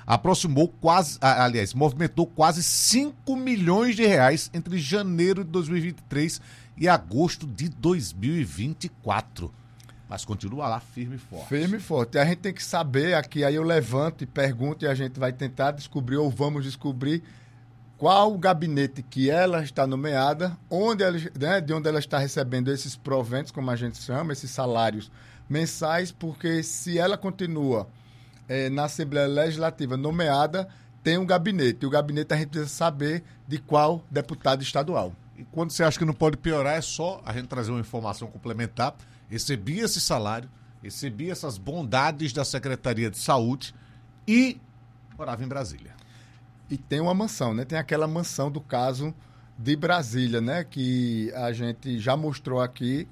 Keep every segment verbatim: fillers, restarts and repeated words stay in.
aproximou quase, aliás, movimentou quase cinco milhões de reais entre janeiro de dois mil e vinte e três e agosto de dois mil e vinte e quatro. Mas continua lá firme e forte. Firme e forte. E a gente tem que saber aqui, aí eu levanto e pergunto e a gente vai tentar descobrir, ou vamos descobrir, qual o gabinete que ela está nomeada, onde ela, né, de onde ela está recebendo esses proventos, como a gente chama, esses salários mensais, porque se ela continua é, na Assembleia Legislativa nomeada, tem um gabinete. E o gabinete a gente precisa saber de qual deputado estadual. E quando você acha que não pode piorar, é só a gente trazer uma informação complementar. Recebia esse salário, recebia essas bondades da Secretaria de Saúde e morava em Brasília. E tem uma mansão, né? Tem aquela mansão do caso de Brasília, né? Que a gente já mostrou aqui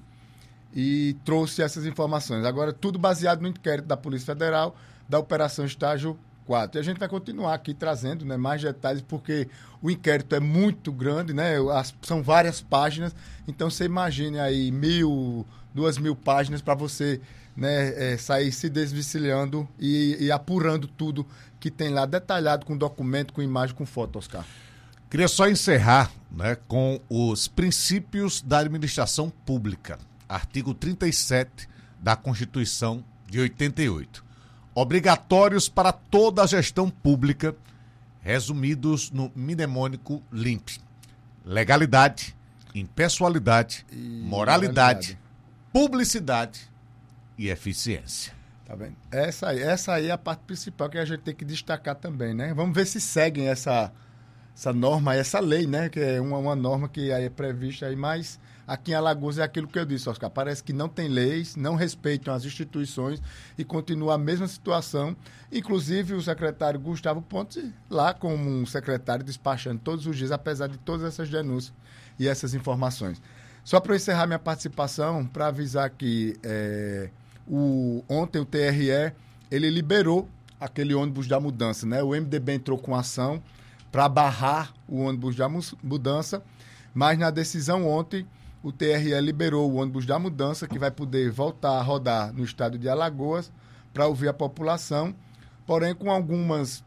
e trouxe essas informações. Agora, tudo baseado no inquérito da Polícia Federal, da Operação Estágio quatro. E a gente vai continuar aqui trazendo, né, mais detalhes, porque o inquérito é muito grande, né? As, são várias páginas, então você imagine aí mil, duas mil páginas para você, né, é, sair se desvencilhando e, e apurando tudo que tem lá, detalhado com documento, com imagem, com foto, Oscar. Queria só encerrar, né, com os princípios da administração pública. Artigo trinta e sete da Constituição de oitenta e oito. Obrigatórios para toda a gestão pública, resumidos no mnemônico LIMP. Legalidade, impessoalidade, e moralidade, moralidade, publicidade e eficiência. Tá vendo? Essa aí, essa aí é a parte principal que a gente tem que destacar também, né? Vamos ver se seguem essa, essa norma, essa lei, né? Que é uma, uma norma que aí é prevista aí, mas aqui em Alagoas é aquilo que eu disse, Oscar. Parece que não tem leis, não respeitam as instituições e continua a mesma situação. Inclusive o secretário Gustavo Pontes, lá como um secretário despachando todos os dias, apesar de todas essas denúncias e essas informações. Só para eu encerrar minha participação, para avisar que é, o, ontem o T R E ele liberou aquele ônibus da mudança, né? O M D B entrou com ação para barrar o ônibus da mudança, mas na decisão ontem o T R E liberou o ônibus da mudança, que vai poder voltar a rodar no estado de Alagoas para ouvir a população, porém com algumas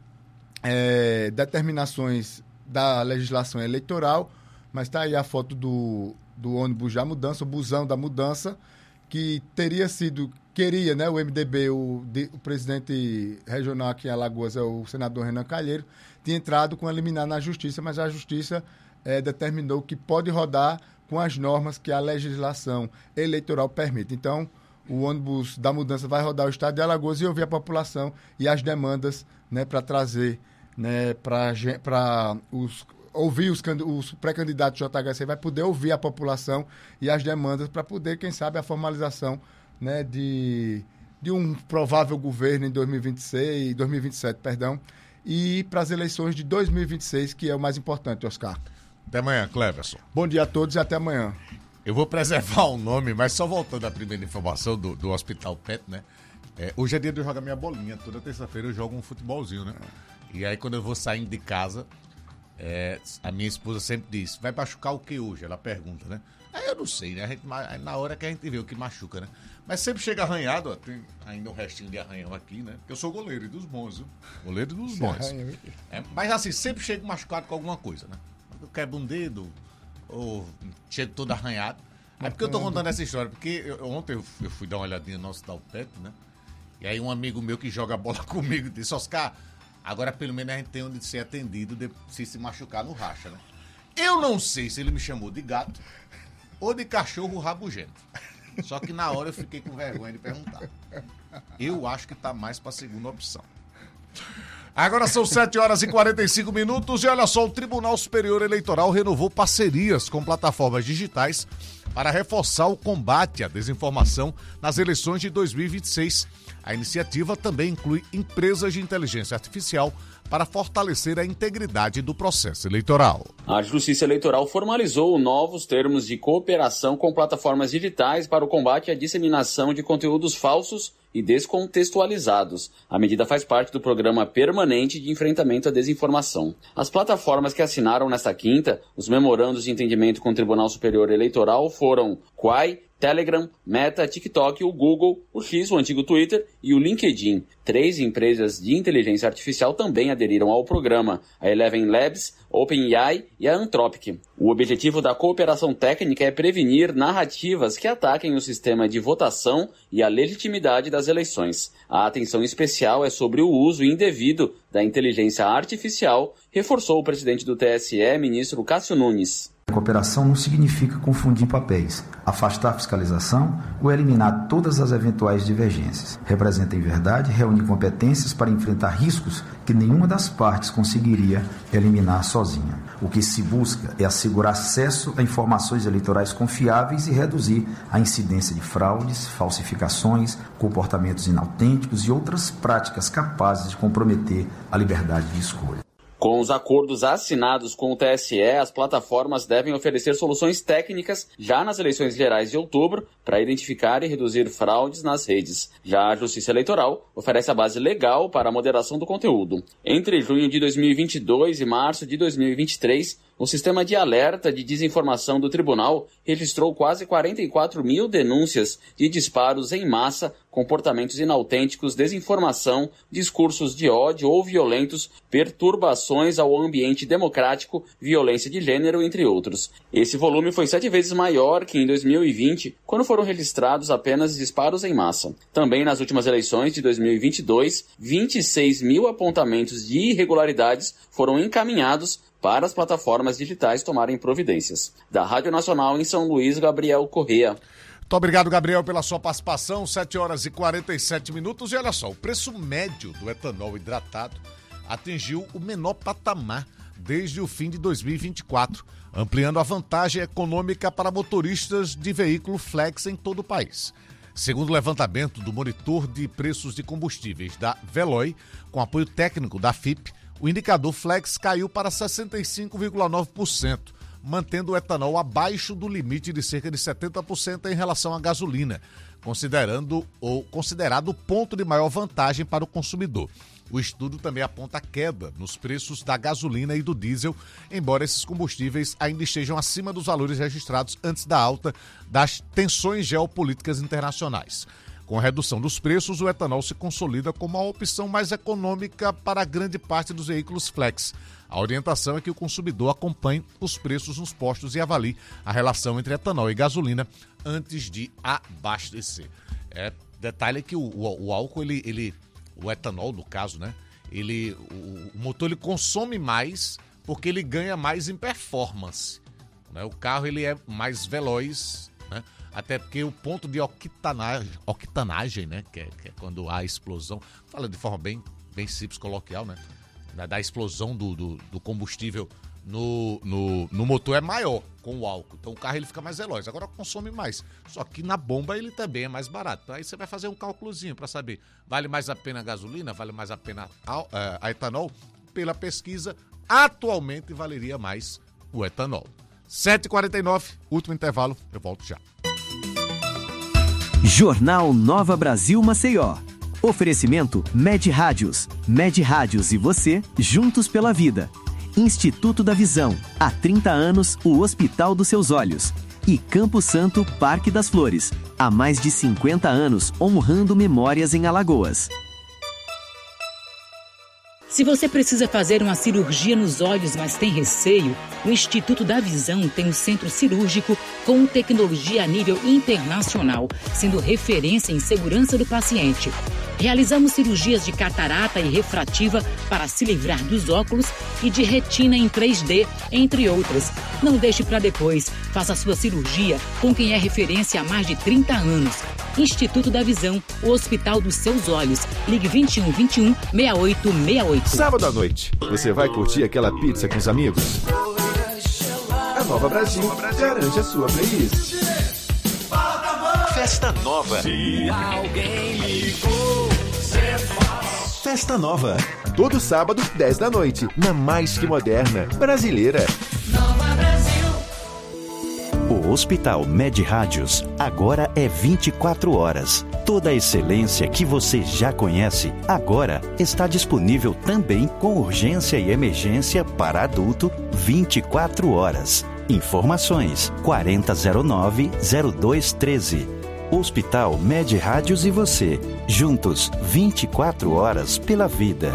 é, determinações da legislação eleitoral, mas está aí a foto do, do ônibus da mudança, o busão da mudança, que teria sido, queria, né, o M D B, o, de, o presidente regional aqui em Alagoas, é o senador Renan Calheiro, tinha entrado com a liminar na justiça, mas a justiça é, determinou que pode rodar com as normas que a legislação eleitoral permite. Então, o ônibus da mudança vai rodar o estado de Alagoas e ouvir a população e as demandas, né, para trazer, né, para os ouvir os, os pré-candidatos J H C, vai poder ouvir a população e as demandas para poder, quem sabe, a formalização, né, de, de um provável governo em dois mil e vinte e seis, dois mil e vinte e sete, perdão, e para as eleições de dois mil e vinte e seis, que é o mais importante, Oscar. Até amanhã, Cleverson. Bom dia a todos e até amanhã. Eu vou preservar o nome, mas só voltando à primeira informação do, do Hospital Pet, né? É, hoje é dia de eu jogar minha bolinha. Toda terça-feira eu jogo um futebolzinho, né? E aí quando eu vou saindo de casa, é, a minha esposa sempre diz, vai machucar o que hoje? Ela pergunta, né? Aí eu não sei, né? A gente, na hora que a gente vê o que machuca, né? Mas sempre chega arranhado, ó, tem ainda um restinho de arranhão aqui, né? Porque eu sou goleiro e dos bons, viu? Goleiro e dos bons. É, mas assim, sempre chego machucado com alguma coisa, né? Eu quebro um dedo, ou chego todo arranhado. Aí porque eu tô contando essa história? Porque eu, ontem eu fui, eu fui dar uma olhadinha no Hospital Pet, né? E aí um amigo meu que joga bola comigo disse, Oscar, agora pelo menos a gente tem onde ser atendido de, se se machucar no racha, né? Eu não sei se ele me chamou de gato ou de cachorro rabugento. Só que na hora eu fiquei com vergonha de perguntar. Eu acho que tá mais pra segunda opção. Agora são sete horas e quarenta e cinco minutos e olha só, o Tribunal Superior Eleitoral renovou parcerias com plataformas digitais para reforçar o combate à desinformação nas eleições de dois mil e vinte e seis. A iniciativa também inclui empresas de inteligência artificial para fortalecer a integridade do processo eleitoral. A Justiça Eleitoral formalizou novos termos de cooperação com plataformas digitais para o combate à disseminação de conteúdos falsos e descontextualizados. A medida faz parte do Programa Permanente de Enfrentamento à Desinformação. As plataformas que assinaram nesta quinta os memorandos de entendimento com o Tribunal Superior Eleitoral foram Quai, Telegram, Meta, TikTok, o Google, o X, o antigo Twitter e o LinkedIn. Três empresas de inteligência artificial também aderiram ao programa, a Eleven Labs, OpenAI e a Anthropic. O objetivo da cooperação técnica é prevenir narrativas que ataquem o sistema de votação e a legitimidade das eleições. A atenção especial é sobre o uso indevido da inteligência artificial, reforçou o presidente do T S E, ministro Cássio Nunes. Cooperação não significa confundir papéis, afastar a fiscalização ou eliminar todas as eventuais divergências. Representa, em verdade, reunir competências para enfrentar riscos que nenhuma das partes conseguiria eliminar sozinha. O que se busca é assegurar acesso a informações eleitorais confiáveis e reduzir a incidência de fraudes, falsificações, comportamentos inautênticos e outras práticas capazes de comprometer a liberdade de escolha. Com os acordos assinados com o T S E, as plataformas devem oferecer soluções técnicas já nas eleições gerais de outubro para identificar e reduzir fraudes nas redes. Já a Justiça Eleitoral oferece a base legal para a moderação do conteúdo. Entre junho de dois mil e vinte e dois e março de dois mil e vinte e três, o sistema de alerta de desinformação do tribunal registrou quase quarenta e quatro mil denúncias de disparos em massa, comportamentos inautênticos, desinformação, discursos de ódio ou violentos, perturbações ao ambiente democrático, violência de gênero, entre outros. Esse volume foi sete vezes maior que em dois mil e vinte, quando foram registrados apenas disparos em massa. Também nas últimas eleições de dois mil e vinte e dois, vinte e seis mil apontamentos de irregularidades foram encaminhados para as plataformas digitais tomarem providências. Da Rádio Nacional em São Luís, Gabriel Corrêa. Muito obrigado, Gabriel, pela sua participação. sete horas e quarenta e sete minutos. E olha só, o preço médio do etanol hidratado atingiu o menor patamar desde o fim de dois mil e vinte e quatro, ampliando a vantagem econômica para motoristas de veículo flex em todo o país. Segundo o levantamento do monitor de preços de combustíveis da Veloy, com apoio técnico da F I P, o indicador Flex caiu para sessenta e cinco vírgula nove por cento, mantendo o etanol abaixo do limite de cerca de setenta por cento em relação à gasolina, considerando ou considerado o ponto de maior vantagem para o consumidor. O estudo também aponta queda nos preços da gasolina e do diesel, embora esses combustíveis ainda estejam acima dos valores registrados antes da alta das tensões geopolíticas internacionais. Com a redução dos preços, o etanol se consolida como a opção mais econômica para grande parte dos veículos flex. A orientação é que o consumidor acompanhe os preços nos postos e avalie a relação entre etanol e gasolina antes de abastecer. É, detalhe que o, o, o álcool, ele, ele, o etanol, no caso, né? Ele, o, o motor ele consome mais porque ele ganha mais em performance, né? O carro ele é mais veloz, né? Até porque o ponto de octanagem, octanagem né, que é, que é quando há explosão, fala de forma bem, bem simples, coloquial, né, da, da explosão do, do, do combustível no, no, no motor é maior com o álcool. Então o carro ele fica mais veloz, agora consome mais. Só que na bomba ele também é mais barato. Então aí você vai fazer um cálculozinho para saber, vale mais a pena a gasolina, vale mais a pena a, a, a etanol? Pela pesquisa, atualmente valeria mais o etanol. sete e quarenta e nove, último intervalo, eu volto já. Jornal Nova Brasil Maceió. Oferecimento Med Rádios. Med Rádios e você, juntos pela vida. Instituto da Visão. Há trinta anos, o Hospital dos Seus Olhos. E Campo Santo, Parque das Flores. Há mais de cinquenta anos, honrando memórias em Alagoas. Se você precisa fazer uma cirurgia nos olhos, mas tem receio, o Instituto da Visão tem um centro cirúrgico com tecnologia a nível internacional, sendo referência em segurança do paciente. Realizamos cirurgias de catarata e refrativa para se livrar dos óculos e de retina em três D, entre outras. Não deixe para depois. Faça sua cirurgia com quem é referência há mais de trinta anos. Instituto da Visão, o Hospital dos Seus Olhos. Ligue vinte e um, vinte e um, sessenta e oito sessenta e oito. Sábado à noite, você vai curtir aquela pizza com os amigos? A Nova Brasil garante a sua playlist. Festa Nova. Se alguém ligou, cê faz. Festa Nova. Todo sábado, dez da noite, na mais que moderna, brasileira. Nova Brasil. O Hospital Med Rádios agora é vinte e quatro horas. Toda a excelência que você já conhece, agora está disponível também com urgência e emergência para adulto vinte e quatro horas. Informações quatro zero zero nove, zero dois um três. Hospital Med Rádios e você, juntos vinte e quatro horas pela vida.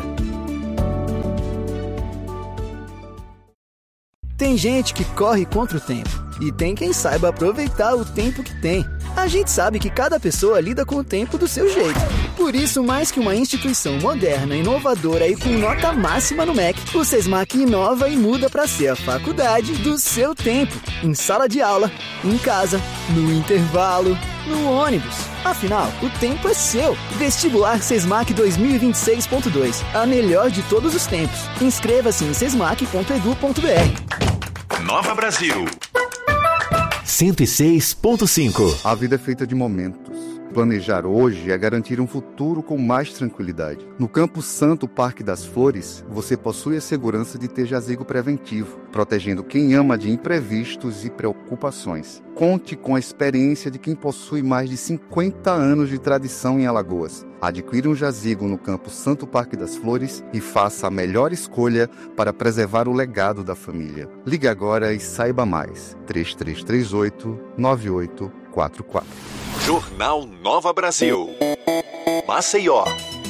Tem gente que corre contra o tempo e tem quem saiba aproveitar o tempo que tem. A gente sabe que cada pessoa lida com o tempo do seu jeito. Por isso, mais que uma instituição moderna, inovadora e com nota máxima no M E C, o SESMAC inova e muda para ser a faculdade do seu tempo. Em sala de aula, em casa, no intervalo, no ônibus. Afinal, o tempo é seu. Vestibular SESMAC dois mil e vinte e seis ponto dois. A melhor de todos os tempos. Inscreva-se em sesmac ponto edu ponto br. Nova Brasil. cento e seis ponto cinco. A vida é feita de momentos. Planejar hoje é garantir um futuro com mais tranquilidade. No Campo Santo Parque das Flores, você possui a segurança de ter jazigo preventivo, protegendo quem ama de imprevistos e preocupações. Conte com a experiência de quem possui mais de cinquenta anos de tradição em Alagoas. Adquira um jazigo no Campo Santo Parque das Flores e faça a melhor escolha para preservar o legado da família. Ligue agora e saiba mais. três três três oito, nove oito quatro quatro. Jornal Nova Brasil. Maceió.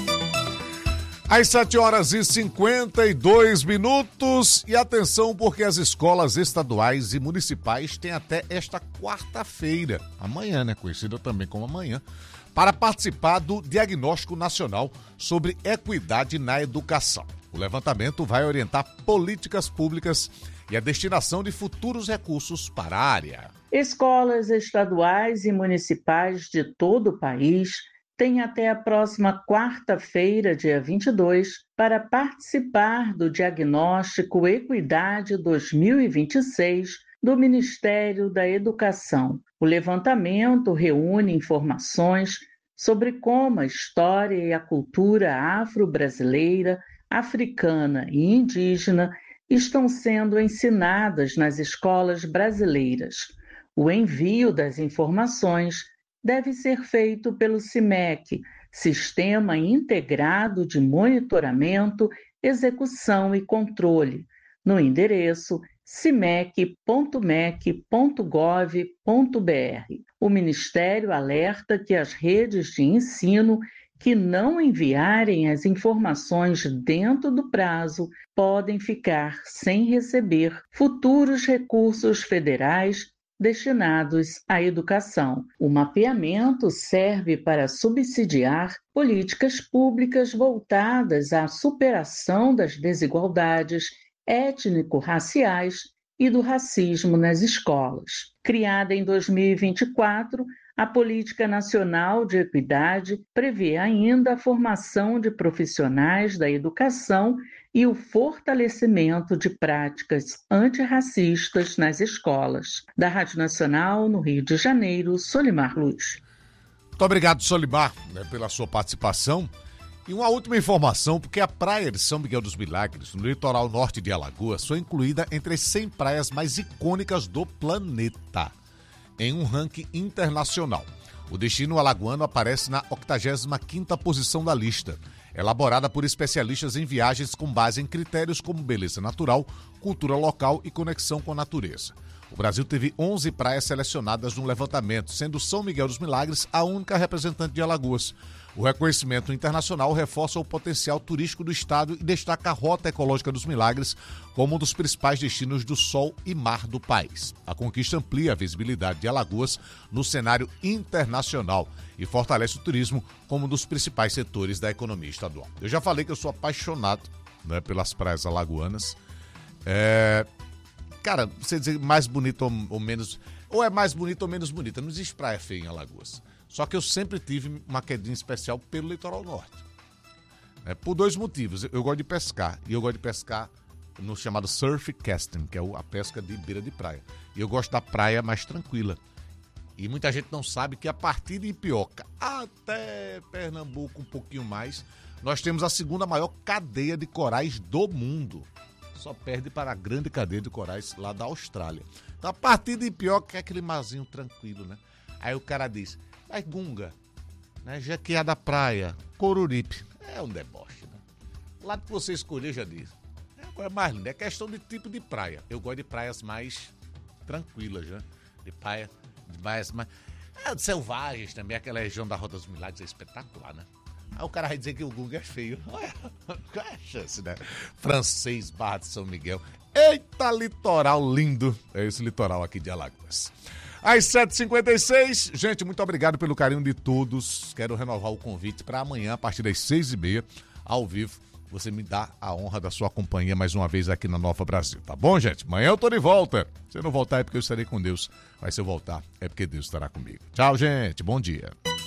Às sete horas e cinquenta e dois minutos. E atenção, porque as escolas estaduais e municipais têm até esta quarta-feira, amanhã, né? Conhecida também como amanhã, para participar do Diagnóstico Nacional sobre Equidade na Educação. O levantamento vai orientar políticas públicas e a destinação de futuros recursos para a área. Escolas estaduais e municipais de todo o país têm até a próxima quarta-feira, dia vinte e dois, para participar do Diagnóstico Equidade dois mil e vinte e seis do Ministério da Educação. O levantamento reúne informações sobre como a história e a cultura afro-brasileira, africana e indígena estão sendo ensinadas nas escolas brasileiras. O envio das informações deve ser feito pelo CIMEC, Sistema Integrado de Monitoramento, Execução e Controle, no endereço cimec ponto mec ponto gov ponto br. O Ministério alerta que as redes de ensino que não enviarem as informações dentro do prazo podem ficar sem receber futuros recursos federais destinados à educação. O mapeamento serve para subsidiar políticas públicas voltadas à superação das desigualdades étnico-raciais e do racismo nas escolas. Criada em dois mil e vinte e quatro, a Política Nacional de Equidade prevê ainda a formação de profissionais da educação e o fortalecimento de práticas antirracistas nas escolas. Da Rádio Nacional, no Rio de Janeiro, Solimar Luz. Muito obrigado, Solimar, né, pela sua participação. E uma última informação, porque a praia de São Miguel dos Milagres, no litoral norte de Alagoas, foi incluída entre as cem praias mais icônicas do planeta, em um ranking internacional. O destino alagoano aparece na octagésima quinta posição da lista, elaborada por especialistas em viagens com base em critérios como beleza natural, cultura local e conexão com a natureza. O Brasil teve onze praias selecionadas no levantamento, sendo São Miguel dos Milagres a única representante de Alagoas. O reconhecimento internacional reforça o potencial turístico do estado e destaca a Rota Ecológica dos Milagres como um dos principais destinos do sol e mar do país. A conquista amplia a visibilidade de Alagoas no cenário internacional e fortalece o turismo como um dos principais setores da economia estadual. Eu já falei que eu sou apaixonado, né, pelas praias alagoanas. É... Cara, você dizer mais bonito ou, ou menos... Ou é mais bonito ou menos bonita. Não existe praia feia em Alagoas. Só que eu sempre tive uma quedinha especial pelo litoral norte. É, por dois motivos. Eu gosto de pescar. E eu gosto de pescar no chamado surf casting, que é a pesca de beira de praia. E eu gosto da praia mais tranquila. E muita gente não sabe que a partir de Ipioca até Pernambuco, um pouquinho mais, nós temos a segunda maior cadeia de corais do mundo. Só perde para a grande cadeia de corais lá da Austrália. Então, a partir de Ipioca é aquele marzinho tranquilo, né? Aí o cara diz... Mas Gunga, né? Jequiá da Praia, Coruripe, é um deboche, né? O lado que você escolher já diz. É a coisa mais linda, é questão de tipo de praia. Eu gosto de praias mais tranquilas, né? De praia, mas, mas é, selvagens também, aquela região da Rota dos Milagres é espetacular, né? Aí o cara vai dizer que o Google é feio. Olha, qual é a chance, né? Francês, Barra de São Miguel. Eita, litoral lindo. É esse litoral aqui de Alagoas. Às sete e cinquenta e seis, gente, muito obrigado pelo carinho de todos. Quero renovar o convite para amanhã, a partir das seis e meia, ao vivo. Você me dá a honra da sua companhia mais uma vez aqui na Nova Brasil, tá bom, gente? Amanhã eu tô de volta. Se eu não voltar é porque eu estarei com Deus. Mas se eu voltar é porque Deus estará comigo. Tchau, gente. Bom dia.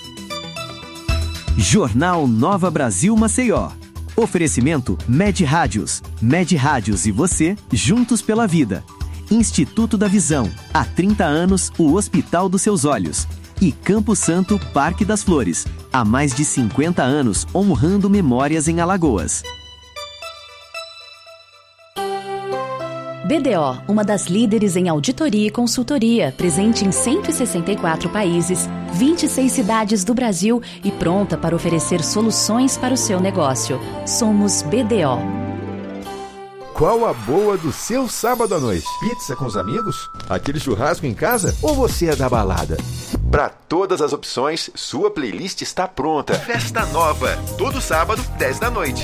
Jornal Nova Brasil Maceió. Oferecimento Med Rádios. Med Rádios e você, juntos pela vida. Instituto da Visão. Há trinta anos, o Hospital dos Seus Olhos. E Campo Santo, Parque das Flores. Há mais de cinquenta anos, honrando memórias em Alagoas. B D O, uma das líderes em auditoria e consultoria, presente em cento e sessenta e quatro países, vinte e seis cidades do Brasil e pronta para oferecer soluções para o seu negócio. Somos B D O. Qual a boa do seu sábado à noite? Pizza com os amigos? Aquele churrasco em casa? Ou você é da balada? Para todas as opções, sua playlist está pronta. Festa Nova, todo sábado, dez da noite.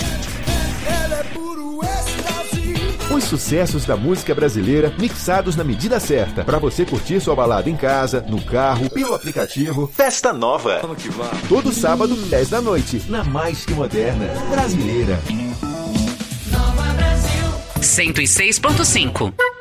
Os sucessos da música brasileira mixados na medida certa, para você curtir sua balada em casa, no carro, pelo aplicativo. Festa Nova. Todo sábado, dez da noite, na mais que moderna brasileira. cento e seis ponto cinco.